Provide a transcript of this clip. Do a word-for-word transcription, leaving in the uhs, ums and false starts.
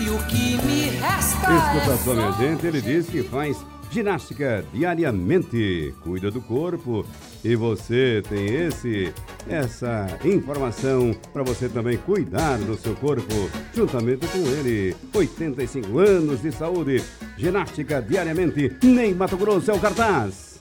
E o que me resta Escuta é só, minha gente, ele diz que faz ginástica diariamente, cuida do corpo. E você tem esse, essa informação para você também cuidar do seu corpo, juntamente com ele. oitenta e cinco anos de saúde, ginástica diariamente, nem Mato Grosso é o cartaz.